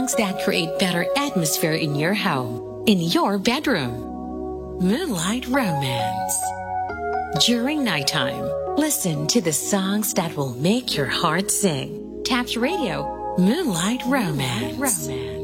songs that create better atmosphere in your home, in your bedroom. Moonlight Romance. During nighttime, listen to the songs that will make your heart sing. Taps Radio, Moonlight Romance.